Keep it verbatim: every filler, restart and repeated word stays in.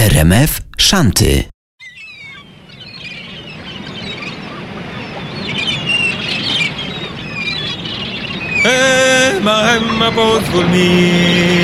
R M F Szanty. Ema, ema, pozwól mi.